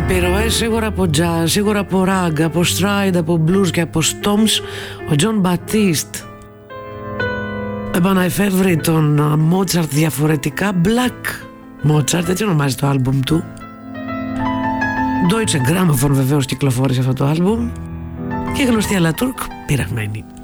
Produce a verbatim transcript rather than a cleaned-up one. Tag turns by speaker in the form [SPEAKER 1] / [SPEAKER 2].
[SPEAKER 1] Επιρροές σίγουρα από jazz, σίγουρα από rag, από stride, από blues και από stomps. Ο Τζον Μπατίστ επαναεφεύρει τον Μότσαρτ διαφορετικά. Black Mozart, έτσι ονομάζει το άλμπουμ του. Deutsche Grammophon βεβαίως κυκλοφόρησε αυτό το άλμπουμ. Και γνωστή αλλά Τουρκ πειραγμένη.